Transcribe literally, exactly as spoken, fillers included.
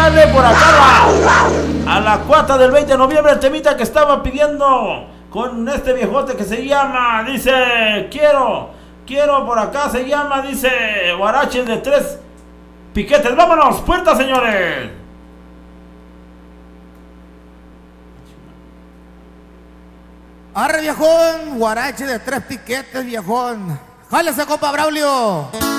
Dedícale por acá a la cuarta del veinte de noviembre el temita que estaba pidiendo con este viejote que se llama, dice, quiero, quiero por acá, se llama, dice, Guaraches de tres piquetes. Vámonos, puerta, señores. Arre, viejón, Guarache de tres piquetes, viejón. Jálese, compa Braulio.